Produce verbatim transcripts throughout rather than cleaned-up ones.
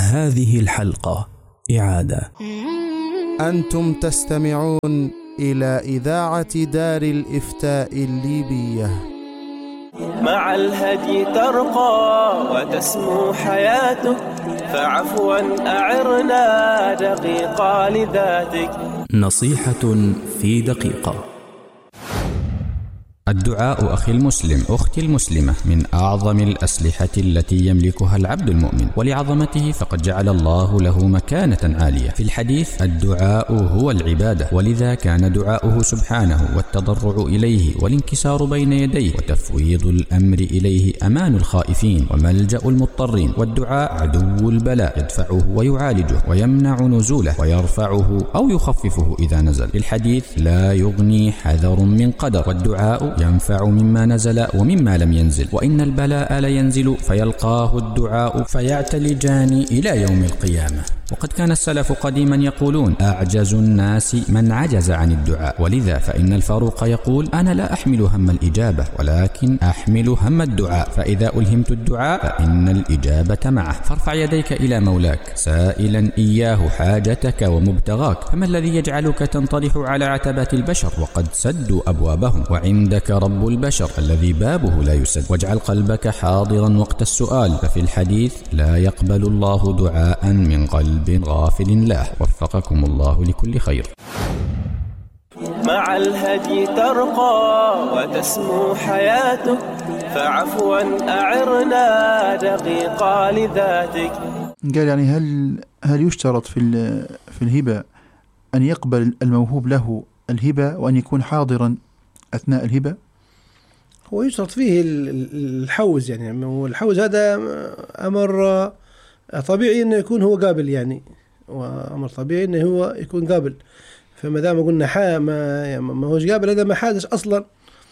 هذه الحلقة إعادة. أنتم تستمعون إلى إذاعة دار الإفتاء الليبية. مع الهدي ترقى وتسمو حياتك، فعفوا أعرنا دقيقة لذاتك. نصيحة في دقيقة. الدعاء أخي المسلم أختي المسلمة من أعظم الأسلحة التي يملكها العبد المؤمن، ولعظمته فقد جعل الله له مكانة عالية. في الحديث الدعاء هو العبادة، ولذا كان دعاؤه سبحانه والتضرع إليه والانكسار بين يديه وتفويض الأمر إليه أمان الخائفين وملجأ المضطرين. والدعاء عدو البلاء، يدفعه ويعالجه ويمنع نزوله ويرفعه أو يخففه إذا نزل. في الحديث لا يغني حذر من قدر، والدعاء ينفع مما نزل ومما لم ينزل، وإن البلاء لينزل فيلقاه الدعاء فيعتلجان إلى يوم القيامة. وقد كان السلف قديما يقولون أعجز الناس من عجز عن الدعاء، ولذا فإن الفاروق يقول أنا لا أحمل هم الإجابة ولكن أحمل هم الدعاء، فإذا ألهمت الدعاء فإن الإجابة معه. فارفع يديك إلى مولاك سائلا إياه حاجتك ومبتغاك، فما الذي يجعلك تنطرح على عتبات البشر وقد سدوا أبوابهم، وعندك رب البشر الذي بابه لا يسد. واجعل قلبك حاضرا وقت السؤال، ففي الحديث لا يقبل الله دعاء من قلب غافل له. وفقكم الله لكل خير. مع الهدي ترقى وتسمو حياتك، فعفوا أعرنا دقيقة لذاتك. قال يعني هل هل يشترط في في الهبة أن يقبل الموهوب له الهبة وأن يكون حاضرا أثناء الهبة؟ هو يشترط فيه الحوز، يعني والحوز هذا أمر طبيعي أنه يكون هو قابل، يعني وأمر طبيعي أنه هو يكون قابل. فما دام قلنا حا ما ما هوش قابل، هذا ما حادث أصلا،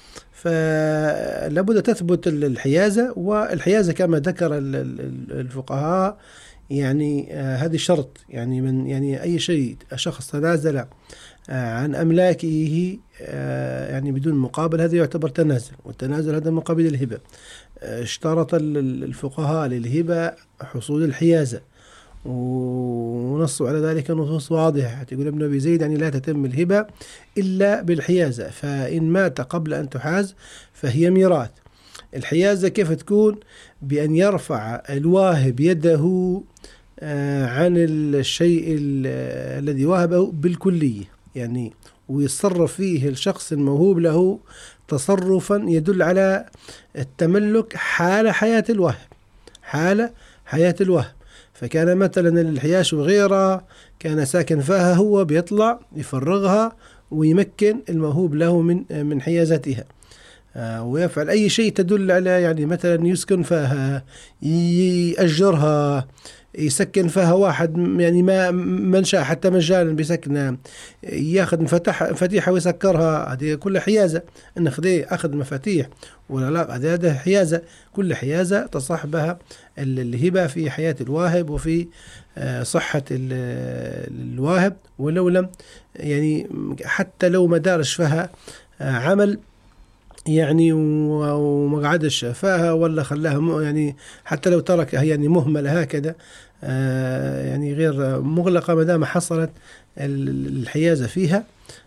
فلابد تثبت الحيازة. والحيازة كما ذكر الفقهاء يعني هذه شرط، يعني من يعني أي شيء شخص تنازل عن أملاكه يعني بدون مقابل هذا يعتبر تنازل، والتنازل هذا مقابل الهبة. اشترط الفقهاء للهبة حصول الحيازة، ونصوا على ذلك نصوص واضحة. يقول ابن أبي زيد يعني لا تتم الهبة إلا بالحيازة، فإن مات قبل أن تحاز فهي ميراث. الحيازة كيف تكون؟ بأن يرفع الواهب يده عن الشيء الذي وهبه بالكلية، يعني ويتصرف فيه الشخص الموهوب له تصرفا يدل على التملك حال حياة الواهب، حال حياة الواهب. فكان مثلا الحياش وغيره كان ساكن فيها، هو بيطلع يفرغها ويمكن الموهوب له من من حيازتها، ويفعل أي شيء تدل على يعني مثلا يسكن فيها، يأجرها، يسكن فيها واحد يعني ما من شاء حتى مجانا بيسكنها، ياخذ مفتاح مفاتيحها ويسكرها، هذه كل حيازة. إن خذي أخذ مفاتيح ولا لا، هذا حيازة. كل حيازة تصاحبها الهبة في حياة الواهب وفي صحة الواهب، ولو لم يعني حتى لو ما دارش فيها عمل يعني وما قعدش فيها ولا خلاها يعني حتى لو تركها يعني مهملة هكذا يعني غير مغلقة، ما دام حصلت الحيازة فيها.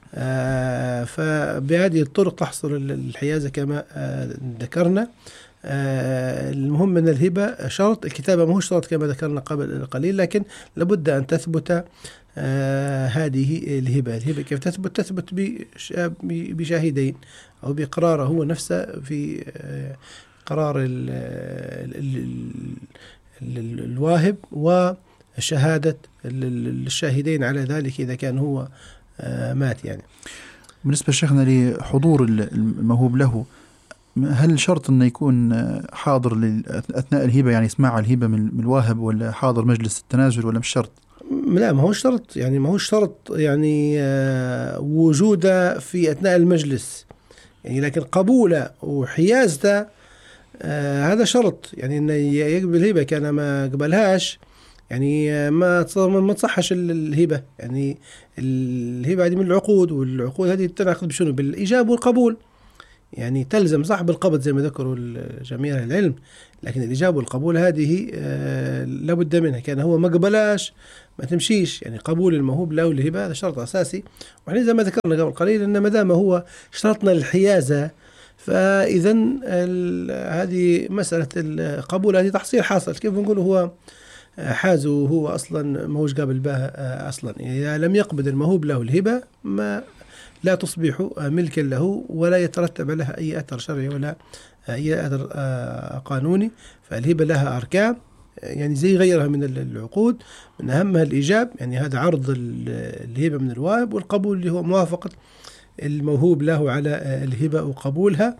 فبهذه الطرق تحصل الحيازة كما ذكرنا. المهم أن الهبة شرط، الكتابة ما هو شرط كما ذكرنا قبل قليل، لكن لابد أن تثبت هذه الهبة. الهبة كيف تثبت؟ تثبت بشاهدين أو بإقراره هو نفسه، في قرار ال ال ال الواهب وشهادة الشاهدين على ذلك إذا كان هو مات. يعني بالنسبة شيخنا لحضور الموهوب له، هل شرط أنه يكون حاضر أثناء الهبة، يعني يسمع الهبة من الواهب، ولا حاضر مجلس التنازل، ولا مش شرط؟ لا، ما هو شرط، يعني ما هو شرط يعني وجوده في أثناء المجلس، يعني لكن قبوله وحيازته آه هذا شرط، يعني إنه يقبل الهبة. كان ما قبلهاش يعني ما ما تصحش الهبة. يعني الهبة هذه من العقود، والعقود هذه تنعقد بشنو؟ بالإجابة والقبول. يعني تلزم صاحب القبض زي ما ذكروا جميع العلم، لكن الإجابة والقبول هذه آه لابد منها. كان هو ما قبلاش ما تمشيش، يعني قبول الموهوب له الهبة هذا شرط أساسي. وإحنا زي ما ذكرنا قبل قليل أن ما دام هو شرطنا الحيازة، فإذا هذه مسألة القبول هذه تحصيل حاصل. كيف نقول هو حاز وهو أصلا ما هوش قابل بها أصلا، إذا لم يقبض الموهوب له الهبة ما لا تصبح ملكا له ولا يترتب لها أي أثر شرعي ولا أي أثر قانوني. فالهبة لها أركان يعني زي غيرها من العقود، من أهمها الإيجاب، يعني هذا عرض الهبة من الواهب، والقبول اللي هو موافقة الموهوب له على الهبة وقبولها.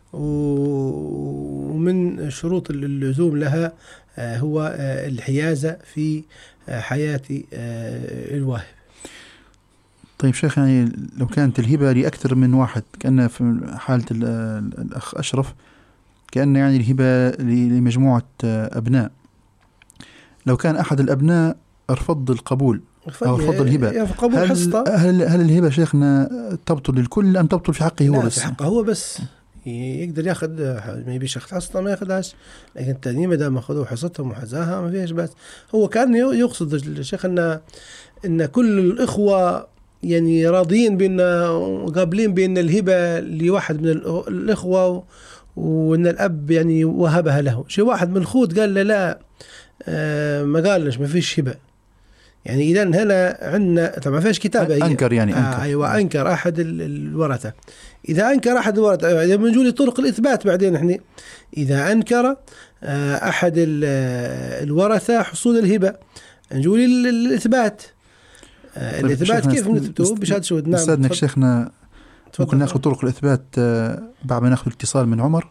ومن شروط اللزوم لها هو الحيازة في حياة الواهب. طيب شيخ، يعني لو كانت الهبة لأكثر من واحد، كأن في حالة الأخ أشرف كأن يعني الهبة لمجموعة أبناء، لو كان أحد الأبناء رفض القبول أو رفض الهبة، هل, هل, هل الهبة شيخنا تبطل للكل أم تبطل في حقه هو بس؟ في حقه هو بس، يقدر ياخذ، ما يبيش ياخذ حصته ما ياخذهاش، لكن التانيين ما دام اخذوا حصتهم وحزاها ما فيهاش بس. هو كان يقصد الشيخ ان ان كل الاخوه يعني راضيين بان قابلين بان الهبه لواحد من الاخوه، وان الاب يعني وهبها له. شيء واحد من الخوت قال له لا آه ما قالش ما فيش هبه، يعني اذا هنا عندنا طبعا ما فيش كتابه، انكر يعني انكر آه ايوه انكر احد الورثه. اذا انكر احد الورثه، اذا بنجوا لي طرق الاثبات بعدين احنا، اذا انكر آه احد الورثه حصول الهبه نجوا لي الاثبات. آه طيب الاثبات كيف نثبته؟ بشهاده شهود. نعم استاذنك شيخنا، ممكن ناخذ طرق الاثبات آه بعد ما ناخذ اتصال من عمر.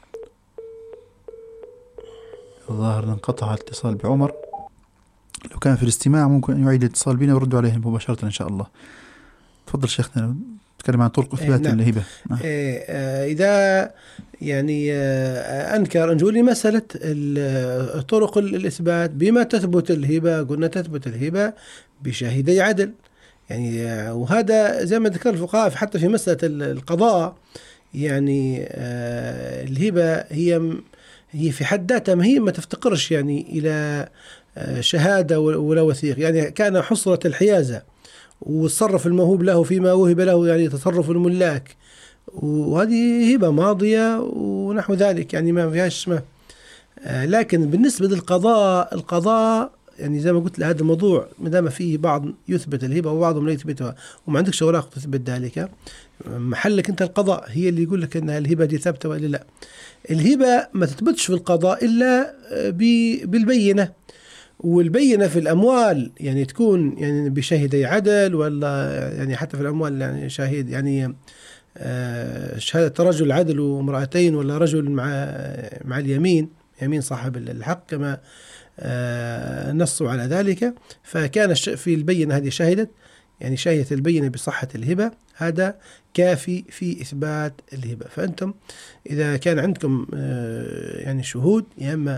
الظاهر انقطع الاتصال بعمر، لو كان في الاستماع ممكن أن يعيد الاتصال بنا ويردوا عليه مباشرة إن شاء الله. تفضل شيخنا، نتكلم عن طرق إثبات نعم. الهبة. نعم. آه إذا يعني آه أنكر نقول مسألة طرق الإثبات بما تثبت الهبة، قلنا تثبت الهبة بشاهدي عدل، يعني آه وهذا زي ما ذكر الفقهاء حتى في مسألة القضاء، يعني آه الهبة هي هي في حد ذاتها ما هي ما تفتقرش يعني إلى شهادة ولا وثيق. يعني كان حصرة الحيازة وتصرف الموهوب له فيما وهب له، يعني تصرف الملاك، وهذه هبة ماضية ونحو ذلك، يعني ما فيهاش ما. لكن بالنسبة للقضاء، القضاء يعني زي ما قلت لهذا الموضوع ما دام فيه بعض يثبت الهبة وبعضهم لا يثبتها وما عندكش أوراق تثبت ذلك، محلك أنت القضاء هي اللي يقول لك أن الهبة دي ثابتة ولا لا. الهبة ما تثبتش في القضاء إلا بالبينة، والبينة في الأموال يعني تكون يعني بشاهدي عدل، ولا يعني حتى في الأموال يعني شاهد يعني آه شهادة رجل عدل وامرأتين، ولا رجل مع مع اليمين، يمين صاحب الحق كما آه نصوا على ذلك. فكان في البينة هذه شاهدت، يعني شاهدت البينة بصحة الهبة، هذا كافي في إثبات الهبة. فأنتم إذا كان عندكم آه يعني شهود، يا إما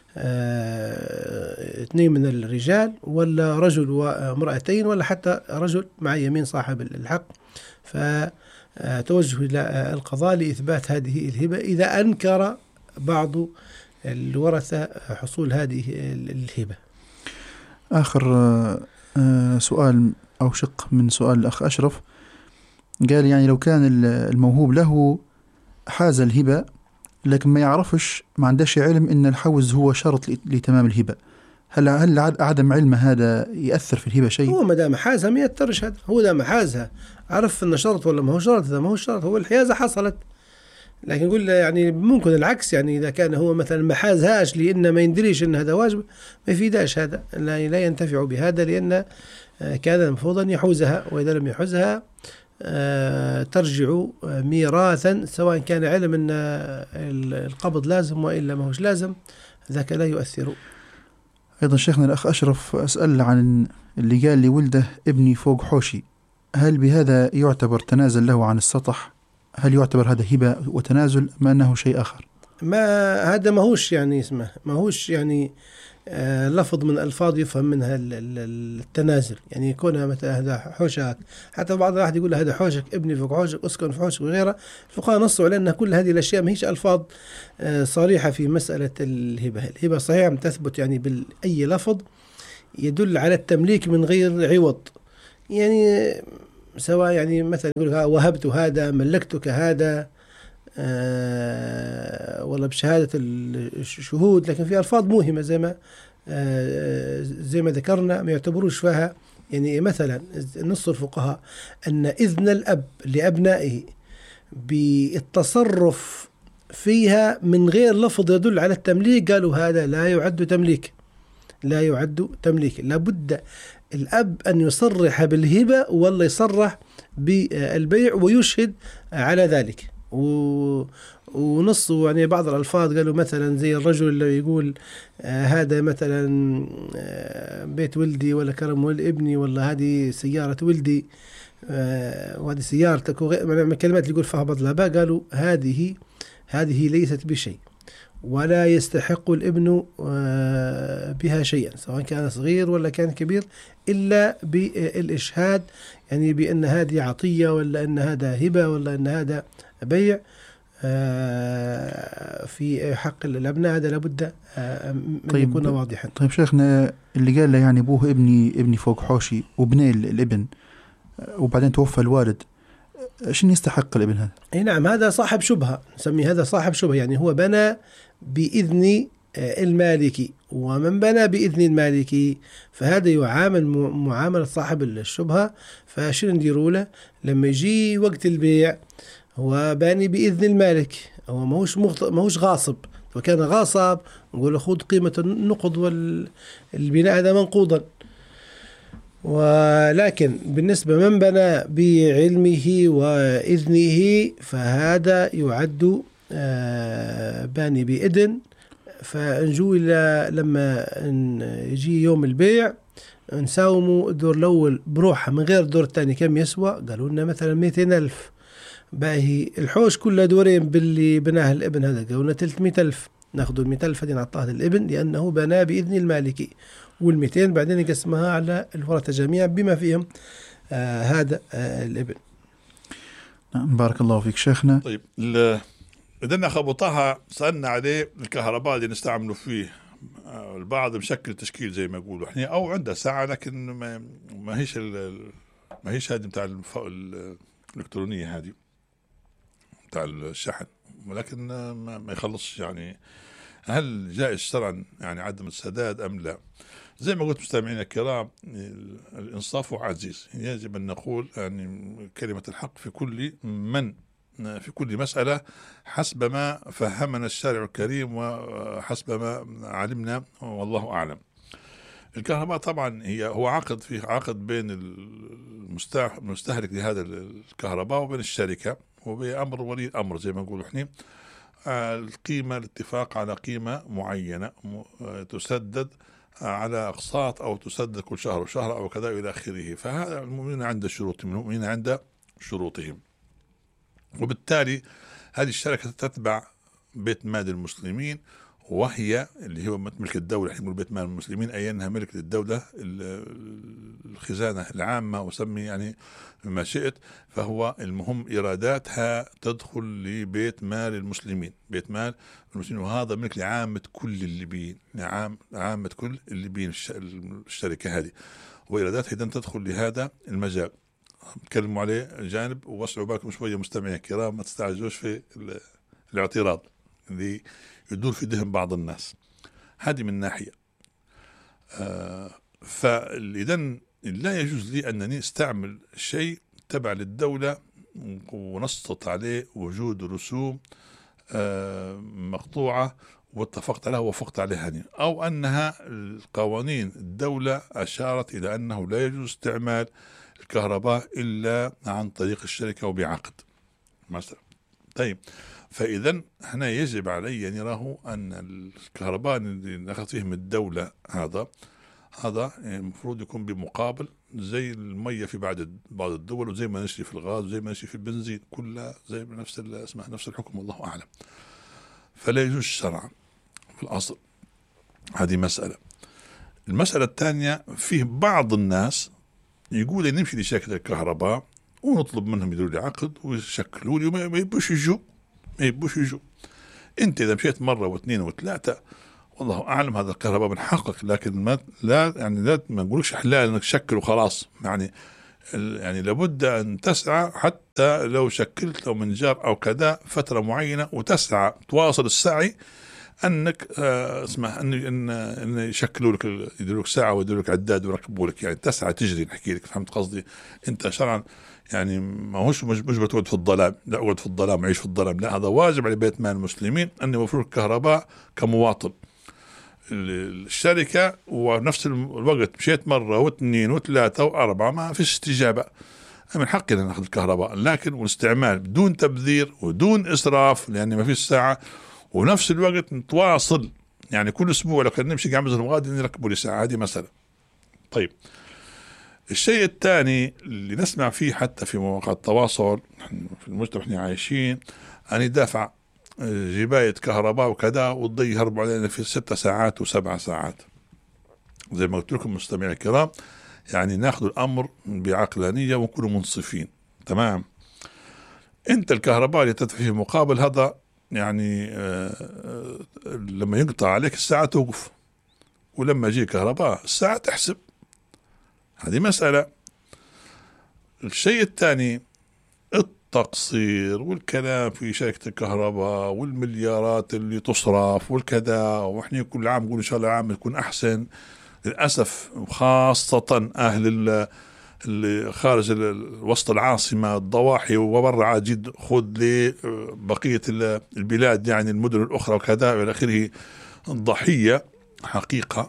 آه اثنين من الرجال، ولا رجل وامرأتين، ولا حتى رجل مع يمين صاحب الحق، فتوجه إلى القضاء لإثبات هذه الهبة إذا أنكر بعض الورثة حصول هذه الهبة. آخر آه سؤال أو شق من سؤال الأخ أشرف، قال يعني لو كان الموهوب له حاز الهبة لكن ما يعرفش، ما عندهش علم إن الحوز هو شرط لتمام الهبة، هل هل عدم علم هذا يأثر في الهبة شيء؟ هو ما دام حازها ما يأثرش، هذا هو دام حازها عرف إن شرط ولا ما هو شرط، إذا ما هو شرط هو الحيازة حصلت. لكن نقول يعني ممكن العكس، يعني إذا كان هو مثلا ما حازهاش لأن ما يندريش إن هذا واجب، ما يفيداش هذا، لا, لا ينتفع بهذا، لأن كان المفروض أن يحوزها، وإذا لم يحوزها آه ترجع ميراثا، سواء كان علم أن القبض لازم وإلا ما هوش لازم، ذاك لا يؤثر. أيضا شيخنا الأخ أشرف أسأل عن اللي قال لي ولده ابني فوق حوشي، هل بهذا يعتبر تنازل له عن السطح؟ هل يعتبر هذا هبة وتنازل ما أنه شيء آخر؟ ما هذا ما هوش يعني اسمه ما هوش يعني لفظ من ألفاظ يفهم منها التنازل، يعني يكونها مثلا هذا حوشك، حتى بعض الواحد يقول هذا حوشك، ابني فوق حوشك، اسكن في حوشك وغيرها. الفقهاء نصوا على أن كل هذه الأشياء ما هيش ألفاظ صريحة في مسألة الهبة. الهبة صحيحة تثبت يعني بأي لفظ يدل على التمليك من غير عوض، يعني سواء يعني مثلا يقول وهبت هذا، ملكتك هذا، آه والله بشهادة الشهود، لكن في ألفاظ موهمة زي ما آه زي ما ذكرنا ما يعتبروش فيها. يعني مثلا نص الفقهاء أن إذن الأب لأبنائه بالتصرف فيها من غير لفظ يدل على التمليك، قالوا هذا لا يعد تمليك، لا يعد تمليك. لابد الأب أن يصرح بالهبة والله يصرح بالبيع ويشهد على ذلك. ونصوا يعني بعض الألفاظ قالوا مثلا زي الرجل اللي يقول آه هذا مثلا آه بيت ولدي ولا كرم ولد ابني، ولا هذه سيارة ولدي آه وهذه سيارتك، من الكلمات اللي يقول فهبط لها، قالوا هذه هذه ليست بشيء ولا يستحق الابن آه بها شيئا، سواء كان صغير ولا كان كبير، إلا بالإشهاد، يعني بأن هذه عطية ولا أن هذا هبة ولا أن هذا بيع في حق الأبناء. هذا لابد أن طيب يكون واضحا. طيب شيخنا، اللي قال له يعني أبوه ابني ابني فوق حوشي وبني الابن وبعدين توفى الوالد، شنو يستحق الابن هذا؟ أي نعم، هذا صاحب شبهة، نسميه هذا صاحب شبهة، يعني هو بنى بإذن المالكي، ومن بنى بإذن المالكي فهذا يعامل معاملة صاحب الشبهة. فشنو نديروا له لما يجي وقت البيع؟ هو باني بإذن المالك، هو ماهوش مغط... ماهوش غاصب. وكان غاصب نقول خذ قيمة النقد والبناء هذا منقوضا. ولكن بالنسبة من بنى بعلمه وإذنه فهذا يعد باني بإذن. فنجو إلى لما يجي يوم البيع نساوموا الدور الأول بروحه من غير الدور الثاني كم يسوى، قالوا لنا مثلا مئتين ألف، باهي الحوش كلها دورين باللي بناه الابن هذا قالوا لنا ثلاثمئة ألف، ناخذ المئتين ألف هذه نعطاها للابن لأنه بنى بإذن المالكي، والمئتين بعدين يقسمها على الورثة جميعا بما فيهم آه هذا آه الابن. نعم، بارك الله فيك شيخنا. طيب إذا خبطها سألنا عليه الكهرباء اللي نستعمله فيه، البعض مشكل تشكيل زي ما يقولوا احنا، او عنده ساعة لكن ما, ما هيش ما هيش هذه بتاع الإلكترونية هذه بتاع الشحن، ولكن ما, ما يخلصش. يعني هل جائز شرعا يعني عدم السداد أم لا؟ زي ما قلت مستمعينا الكرام، الإنصاف عزيز، يجب أن نقول يعني كلمة الحق في كل من في كل مسألة حسب ما فهمنا الشارع الكريم وحسب ما علمنا والله أعلم. الكهرباء طبعا هي هو عقد، في عقد بين المستهلك لهذا الكهرباء وبين الشركة، وبأمر ولي الأمر زي ما نقول احنا، القيمة الاتفاق على قيمة معينة تسدد على أقساط أو تسدد كل شهر وشهر أو كذا إلى آخره. فهذا المؤمنين عند شروطهم، المؤمنين عند شروطهم، وبالتالي هذه الشركة تتبع بيت مال المسلمين، وهي اللي هو ملك الدولة. احنا نقول بيت مال المسلمين أي أنها ملك للدولة، الخزانة العامة وسمي يعني ما شئت. فهو المهم إيراداتها تدخل لبيت مال المسلمين، بيت مال المسلمين، وهذا ملك لعامة كل الليبيين، لعام عامة كل الليبيين الشركة هذه، وإيراداتها إذن تدخل لهذا المجال. نتكلموا عليه جانب، ووسعوا بالكم شوية مستمعين الكرام، ما تستعجلوش في الاعتراض اللي يدور في ذهن بعض الناس. هذه من ناحية. آه فإذن لا يجوز لي أنني استعمل شيء تبع للدولة ونسطت عليه وجود رسوم آه مقطوعة واتفقت عليها ووافقت عليها هني، أو أنها القوانين الدولة أشارت إلى أنه لا يجوز استعمال الكهرباء إلا عن طريق الشركة وبعقد مثلا. طيب، فإذا هنا يجب علي أن يراه أن الكهرباء اللي نأخذ فيه من الدولة هذا هذا المفروض يكون بمقابل، زي المية في بعض بعض الدول، وزي ما نشري في الغاز وزي ما نشري في البنزين، كلها زي نفس اسمها نفس الحكم، والله أعلم. فلا يجوز شرعا في الأصل. هذه مسألة. المسألة الثانية، فيه بعض الناس يقول نمشي لشركة الكهرباء ونطلب منهم يديروا لي عقد ويشكلوا لي وما يبوش يجوا ما يبوش يجوا. انت اذا مشيت مرة واثنين وثلاثة والله اعلم هذا الكهرباء من حقك، لكن ما لا يعني لا ما نقولكش حلال انك تشكل وخلاص، يعني يعني لابد ان تسعى حتى لو شكلت لو من جار او كذا فترة معينة، وتسعى تواصل السعي انك آه اسمه ان ان ان يشكلوا لك يديروا لك ساعه ويديروا لك عداد ويركبوا لك، يعني تسعى تجري. نحكي لك فهمت قصدي؟ انت شرعا يعني ما هوش مش بتقعد في الظلام، لا اقعد في الظلام عيش في الظلام، لا هذا واجب على بيت مال المسلمين ان يوفروا الكهرباء كمواطن. الشركه ونفس الوقت مشيت مره واثنين وثلاثه واربعه ما فيش استجابه، من حقنا ناخذ الكهرباء، لكن والاستعمال بدون تبذير ودون اسراف لان ما فيش ساعه، ونفس الوقت نتواصل يعني كل اسبوع لو كان نمشي قاعد مثلا غادي نركبوا لي ساعه، هذه مساله. طيب الشيء الثاني اللي نسمع فيه حتى في مواقع التواصل في المجتمع احنا عايشين ان يدافع جباية كهرباء وكذا وتضي يهربوا علينا في ست ساعات وسبع ساعات. زي ما قلت لكم مستمعي الكرام، يعني ناخذ الامر بعقلانيه ونكونوا منصفين. تمام، انت الكهرباء اللي تدفع فيه مقابل هذا يعني آه لما ينقطع عليك الساعة توقف، ولما يجي كهرباء الساعة تحسب، هذه مسألة. الشيء الثاني التقصير والكلام في شركة الكهرباء والمليارات اللي تصرف والكذا، واحنا كل عام نقول ان شاء الله عام يكون احسن. للأسف خاصة اهل اللي خارج وسط العاصمة الضواحي وبرع جد خذ لبقية البلاد يعني المدن الأخرى وكذا إلى آخره، ضحية حقيقة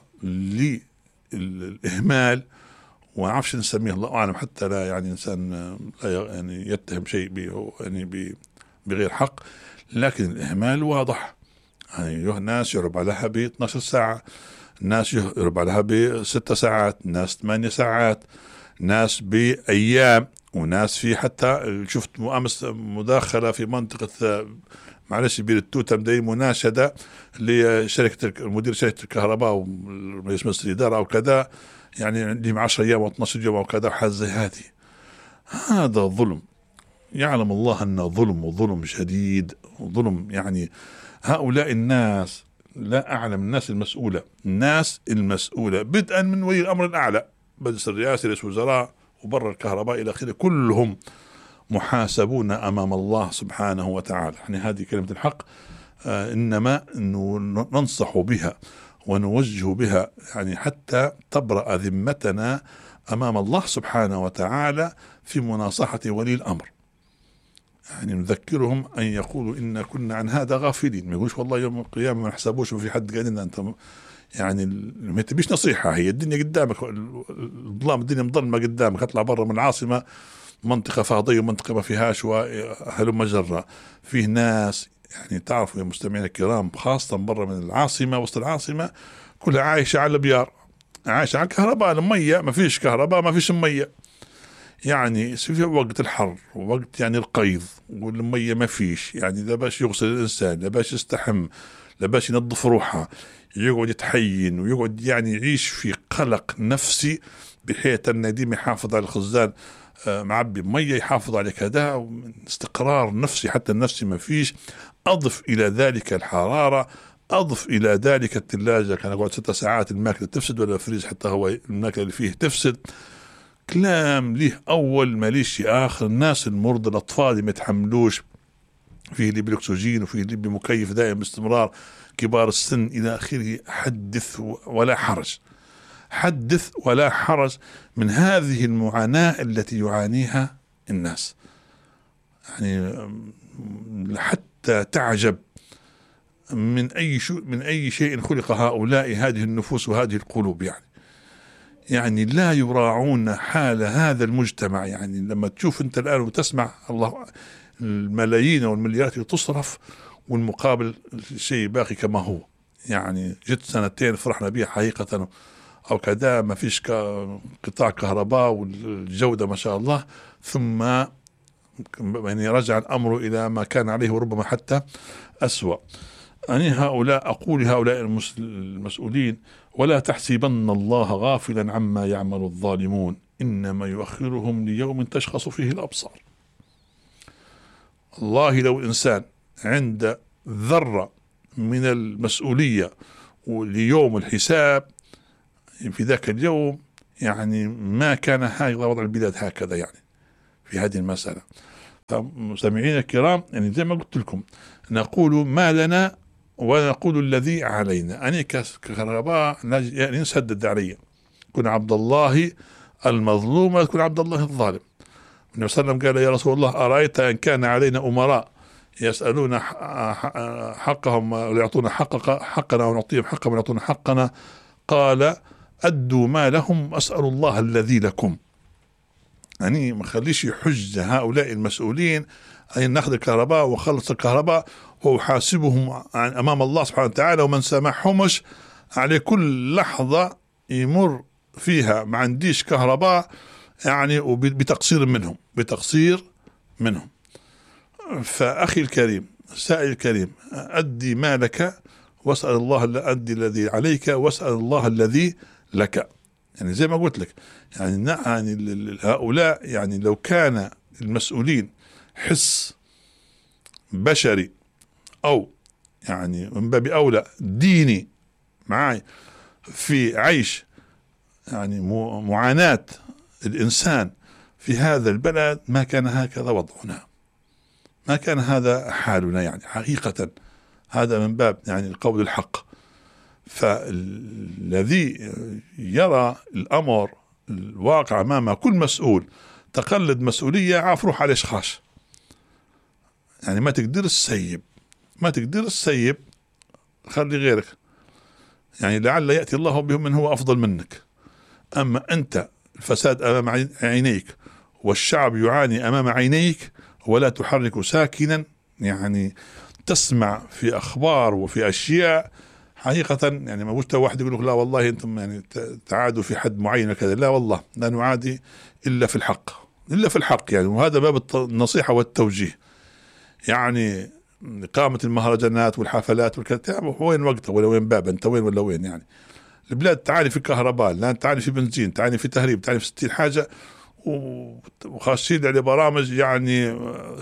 للإهمال، وعرفش نسميه الله أعلم حتى لا يعني إنسان لا يعني يتهم شيء يعني بغير حق، لكن الإهمال واضح. يعني ناس يهرب عليها ب اثنتي عشرة ساعة، ناس يهرب عليها بست ساعات، ناس ثمانية ساعات، ناس بأيام، وناس في حتى شفت أمس مداخلة في منطقة معلش بير التوتة مدي مناشدة لشركة مدير شركة الكهرباء ورئيس مجلس الإدارة أو كذا، يعني عندهم عشرة أيام أو اثني عشر يوم أو كذا وحاجة زي هذه. هذا ظلم، يعلم الله أنه ظلم وظلم شديد وظلم. يعني هؤلاء الناس لا أعلم الناس المسؤولة، الناس المسؤولة بدءا من ولي الأمر الأعلى مجلس الرئاسة رئيس وزراء وبر الكهرباء إلى آخره، كلهم محاسبون أمام الله سبحانه وتعالى. يعني هذه كلمة الحق، آه إنما ننصح بها ونوجه بها يعني حتى تبرأ ذمتنا أمام الله سبحانه وتعالى في مناصحة ولي الأمر. يعني نذكرهم أن يقولوا إن كنا عن هذا غافلين، ما يقولش والله يوم القيامة ما نحسبوش وفي حد قال لنا أنت يعني ما تبيش نصيحة، هي الدنيا قدامك، الظلام الدنيا مظلمة قدامك، اطلع برا من العاصمة منطقة فاضية ومنطقة ما فيهاش وهلم جرة. فيه ناس يعني تعرفوا يا مستمعين الكرام خاصة برا من العاصمة وسط العاصمة كلها عايشة على البيار، عايشة على الكهرباء، المية ما فيش كهرباء ما فيش مية، يعني في وقت الحر ووقت يعني القيض والمية ما فيش، يعني لا باش يغسل الإنسان لا باش يستحم لا باش ينظف روحه، يقعد يتحين ويقعد يعني يعيش في قلق نفسي بحيث أن ديما يحافظ على الخزان معبي مية، يحافظ على كذا، استقرار نفسي حتى النفسي ما فيش. أضف إلى ذلك الحرارة، أضف إلى ذلك الثلاجة كان أقعد ست ساعات الماكلة تفسد، ولا الفريز حتى هو الماكلة اللي فيه تفسد. كلام ليه أول ما ليش آخر. الناس المرضى الأطفال ما يتحملوش، فيه اللي بالأكسجين وفيه اللي بمكيف دائم باستمرار، كبار السن إلى آخره. حدث ولا حرج، حدث ولا حرج من هذه المعاناة التي يعانيها الناس، يعني حتى تعجب من أي شيء من أي شيء خلق هؤلاء هذه النفوس وهذه القلوب. يعني يعني لا يراعون حال هذا المجتمع. يعني لما تشوف أنت الآن وتسمع الله الملايين والمليارات اللي تصرف والمقابل شيء باقي كما هو. يعني جت سنتين فرحنا بها حقيقة أو كذا، ما فيش قطاع كهرباء والجودة ما شاء الله، ثم يعني رجع الأمر إلى ما كان عليه وربما حتى أسوأ. أني هؤلاء أقول هؤلاء المسؤولين: ولا تحسبن الله غافلا عما يعمل الظالمون إنما يؤخرهم ليوم تشخص فيه الأبصار. الله لو الإنسان عند ذرة من المسؤولية وليوم الحساب في ذاك اليوم، يعني ما كان هكذا وضع البلاد هكذا يعني في هذه المسألة. فمستمعين الكرام، يعني زي ما قلت لكم نقول ما لنا ونقول الذي علينا. أنا كهرباء يعني نسدد علي، كن عبد الله المظلوم ولا تكون عبد الله الظالم. النبي صلى الله عليه وسلم قال: يا رسول الله أرأيت أن كان علينا أمراء يسألون حقهم ويعطون حقق حقنا ونعطيهم حقهم ويعطون حقنا، قال: أدوا ما لهم أسأل الله الذي لكم. يعني ما خليش يحج هؤلاء المسؤولين أن ناخذ الكهرباء وخلص الكهرباء وحاسبهم أمام الله سبحانه وتعالى، ومن سامحهمش على كل لحظة يمر فيها ما عنديش كهرباء، يعني بتقصير منهم بتقصير منهم. فأخي الكريم، سائل الكريم، أدي مالك واسأل الله، أدي الذي عليك واسأل الله الذي لك. يعني زي ما قلت لك، يعني يعني هؤلاء يعني لو كان المسؤولين حس بشري أو يعني من باب أولى ديني معاي في عيش يعني معاناة الإنسان في هذا البلد، ما كان هكذا وضعنا، ما كان هذا حالنا يعني حقيقة. هذا من باب يعني القول الحق. فالذي يرى الأمر الواقع أمام كل مسؤول تقلد مسؤولية، عاف روح على إشخاص. يعني ما تقدر السيب ما تقدر السيب خلي غيرك، يعني لعل يأتي الله بهم من هو أفضل منك. أما أنت الفساد أمام عينيك والشعب يعاني أمام عينيك ولا تحرك ساكنا، يعني تسمع في أخبار وفي أشياء حقيقة يعني ما وجدت واحد يقول لك لا والله أنتم يعني تعادوا في حد معين كذا. لا والله لا نعادي إلا في الحق، إلا في الحق يعني. وهذا باب النصيحة والتوجيه. يعني إقامة المهرجانات والحفلات والكلام وين وقتها ولا وين باب أنت وين ولا وين؟ يعني البلاد تعاني في كهرباء، لا تعاني في بنزين، تعاني في تهريب، تعاني في ستين حاجة، وخاصين على برامج يعني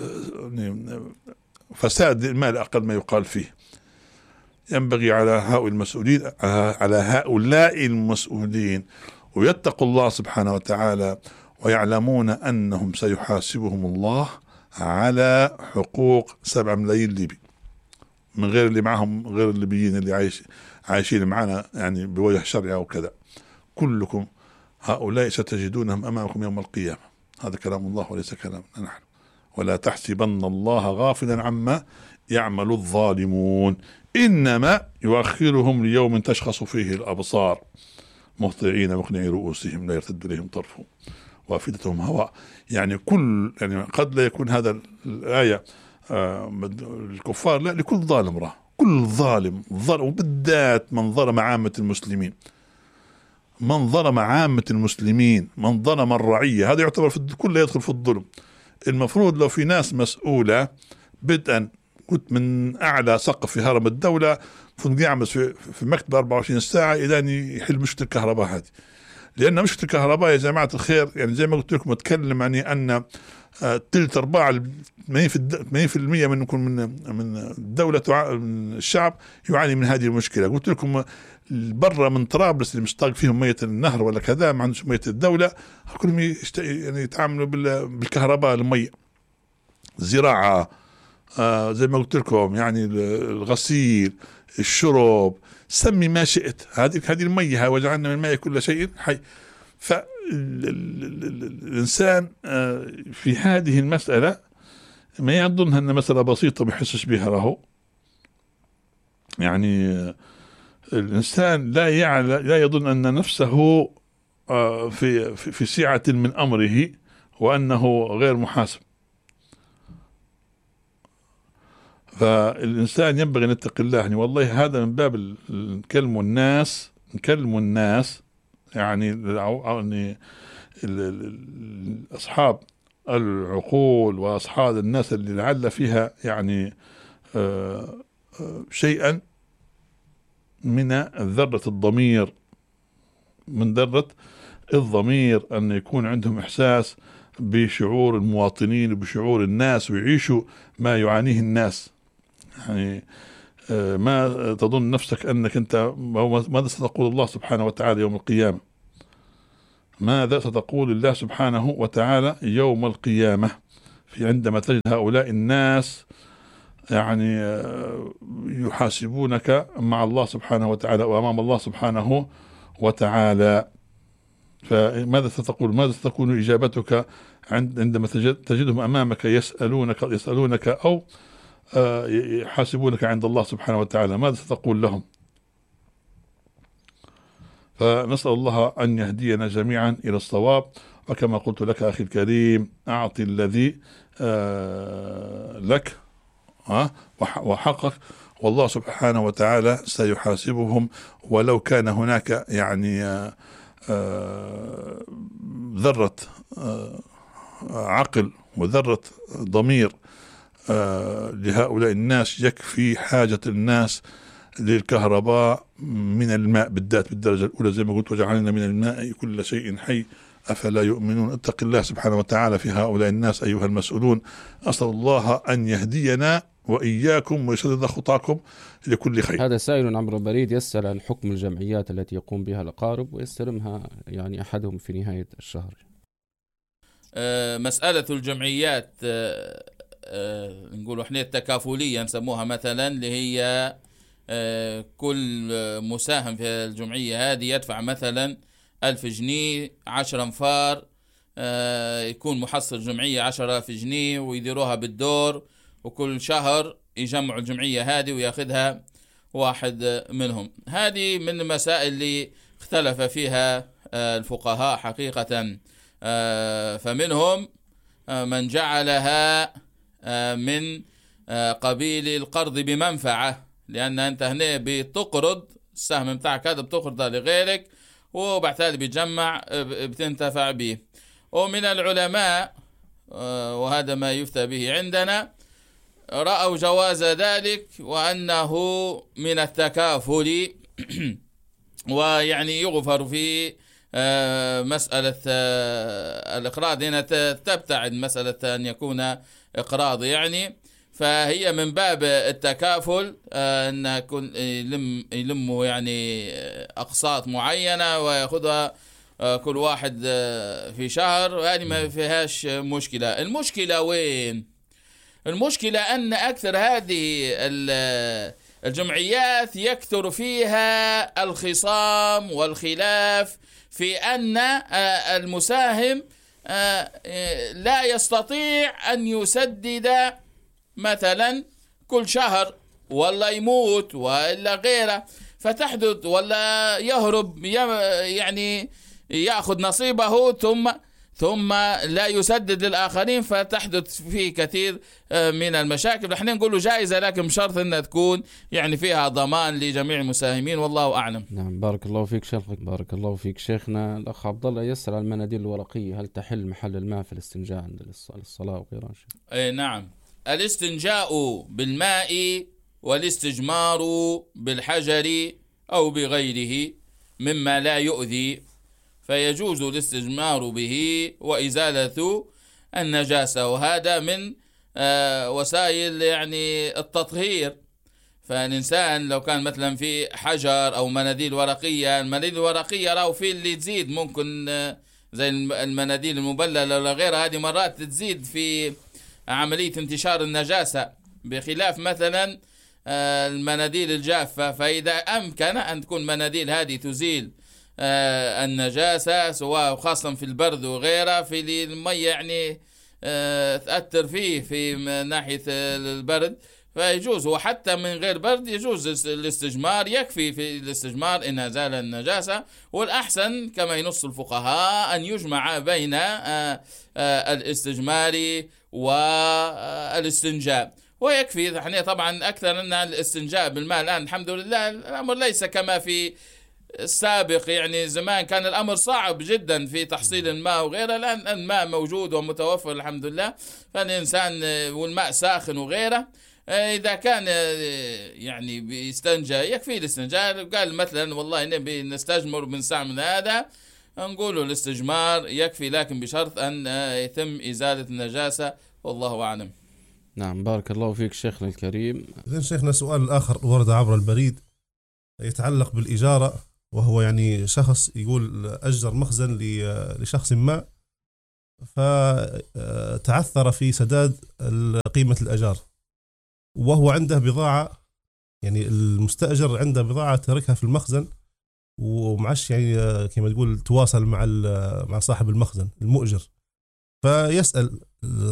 فساد المال أقل ما يقال فيه. ينبغي على هؤلاء المسؤولين على هؤلاء المسؤولين ويتقوا الله سبحانه وتعالى، ويعلمون أنهم سيحاسبهم الله على حقوق سبعة ملايين ليبي، من غير اللي معهم، غير الليبيين اللي عايش عايشين معنا يعني بوجه شرعي أو كذا. كلكم هؤلاء ستجدونهم أمامكم يوم القيامة. هذا كلام الله وليس كلامنا نحن. ولا تحسبن الله غافلا عما يعمل الظالمون إنما يؤخرهم ليوم تشخص فيه الأبصار مهطعين مقنعي رؤوسهم لا يرتد إليهم طرفهم وأفئدتهم هواء. يعني كل يعني قد لا يكون هذا الآية آه الكفار، لا، لكل ظالم راه، كل ظالم ظلم، وبالذات من ظلم عامة المسلمين، من ظلم عامة المسلمين، من ظلم الرعية، هذا يعتبر في كله يدخل في الظلم. المفروض لو في ناس مسؤولة بدءا كنت من أعلى سقف في هرم الدولة كنت يعمل في, في مكتب أربعة وعشرين ساعة إلى يحل مشكلة الكهرباء هذه. لأن مشكلة الكهرباء يا جماعة الخير يعني زي ما قلت لكم أتكلم يعني أن تلت أرباع ثمانين بالمئة من من من الدولة من الشعب يعاني من هذه المشكلة. قلت لكم برا من طرابلس اللي مشتاق فيهم مية النهر ولا كذا ما عندهم مية الدولة، كلهم يعني يتعاملوا بالكهرباء، المية، زراعة، آه زي ما قلت لكم يعني الغسيل، الشرب، سمي ما شئت. هذه هذه المية وجعلنا من الماء كل شيء حي. فالإنسان آه في هذه المسألة ما يظنها أن مسألة بسيطة بيحسش بها له. يعني آه الإنسان لا يعلم لا يظن أن نفسه آه في في سعة من أمره وأنه غير محاسب. فالإنسان ينبغي أن يتقي الله. يعني والله هذا من باب نكلم الناس نكلم الناس يعني يعني أصحاب العقول وأصحاب الناس اللي لعل فيها يعني شيئا من ذرة الضمير، من ذرة الضمير، أن يكون عندهم إحساس بشعور المواطنين وبشعور الناس ويعيشوا ما يعانيه الناس. يعني ما تظن نفسك أنك أنت ماذا ستقول الله سبحانه وتعالى يوم القيامة؟ ماذا ستقول الله سبحانه وتعالى يوم القيامة في عندما تجد هؤلاء الناس يعني يحاسبونك مع الله سبحانه وتعالى وأمام الله سبحانه وتعالى؟ فماذا ستقول؟ ماذا ستكون إجابتك عندما تجدهم أمامك يسألونك يسألونك أو يحاسبونك عند الله سبحانه وتعالى؟ ماذا ستقول لهم؟ فنسأل الله أن يهدينا جميعا إلى الصواب. وكما قلت لك أخي الكريم، أعطي الذي لك وحقك، والله سبحانه وتعالى سيحاسبهم، ولو كان هناك يعني ذرة عقل وذرة ضمير لهؤلاء الناس. يكفي حاجة الناس للكهرباء من الماء بالذات بالدرجة الأولى، زي ما قلت وجعلنا من الماء كل شيء حي أفلا يؤمنون. اتق الله سبحانه وتعالى في هؤلاء الناس أيها المسؤولون. أسأل الله أن يهدينا وإياكم ويسدد خطاكم لكل خير. هذا سائل عبر البريد يسأل عن حكم الجمعيات التي يقوم بها الأقارب ويستلمها يعني أحدهم في نهاية الشهر. أه مسألة الجمعيات أه أه نقول احنا التكافلية نسموها مثلا، اللي هي أه كل مساهم في الجمعية هذه يدفع مثلا ألف جنيه، عشر أنفار أه يكون محصل الجمعية عشرة آلاف جنيه ويديروها بالدور، وكل شهر يجمعوا الجمعية هذه وياخذها واحد منهم. هذه من المسائل اللي اختلف فيها الفقهاء حقيقة، فمنهم من جعلها من قبيل القرض بمنفعة، لأن أنت هنا بتقرض السهم بتاعك هذا بتقرضه لغيرك وبعد ذلك بتجمع بتنتفع به. ومن العلماء وهذا ما يفتى به عندنا رأوا جواز ذلك وأنه من التكافل ويعني يغفر في مسألة الإقراض. هنا تبتعد مسألة أن يكون إقراض يعني، فهي من باب التكافل أن يكون يلم يلموا يعني أقساط معينة ويأخذها كل واحد في شهر، وهذه ما فيهاش مشكلة. المشكلة وين؟ المشكلة أن أكثر هذه الجمعيات يكثر فيها الخصام والخلاف في أن المساهم لا يستطيع أن يسدد مثلا كل شهر، ولا يموت ولا غيره، فتحدث ولا يهرب يعني يأخذ نصيبه ثم ثم لا يسدد للآخرين، فتحدث فيه كثير من المشاكل. احنا نقول له جائزة لكن بشرط أنها تكون يعني فيها ضمان لجميع المساهمين، والله أعلم. نعم، بارك الله فيك شيخنا. بارك الله فيك شيخنا. الأخ عبد الله يسأل عن المناديل الورقية، هل تحل محل الماء في الاستنجاء عند الصلاة وغيرها؟ اي نعم، الاستنجاء بالماء والاستجمار بالحجر أو بغيره مما لا يؤذي، فيجوز الاستجمار به وإزالة النجاسة، وهذا من آه وسائل يعني التطهير. فالإنسان لو كان مثلا في حجر أو مناديل ورقية، المناديل الورقية راو في اللي تزيد ممكن آه زي المناديل المبللة ولا غيرها، هذه مرات تزيد في عملية انتشار النجاسة، بخلاف مثلا آه المناديل الجافة. فإذا أمكن أن تكون مناديل هذه تزيل آه النجاسة، سواء خاصة في البرد وغيره، في المية يعني آه تأثر فيه في ناحية البرد، فيجوز. وحتى من غير برد يجوز الاستجمار، يكفي في الاستجمار إن أزال النجاسة. والأحسن كما ينص الفقهاء أن يجمع بين آه آه الاستجمار والاستنجاء، ويكفي. احنا طبعا أكثر أن الاستنجاء بالماء الآن الحمد لله الأمر ليس كما في السابق، يعني زمان كان الأمر صعب جدا في تحصيل الماء وغيره، الآن الماء موجود ومتوفر الحمد لله، فالإنسان والماء ساخن وغيره. إذا كان يعني بيستنجى يكفي الاستنجاء. قال مثلا والله نبي نستجمر بنستعمل هذا، نقوله الاستجمار يكفي، لكن بشرط أن يتم إزالة النجاسة، والله أعلم. نعم بارك الله فيك شيخنا الكريم. إذن شيخنا سؤال آخر ورد عبر البريد يتعلق بالإجارة، وهو يعني شخص يقول أجر مخزن لشخص ما فتعثر في سداد قيمة الأجار، وهو عنده بضاعة، يعني المستأجر عنده بضاعة تركها في المخزن ومعش يعني كما تقول تواصل مع مع صاحب المخزن المؤجر، فيسأل